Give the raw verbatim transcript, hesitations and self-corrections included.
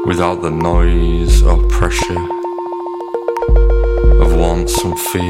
without the noise or pressure of wants and fear.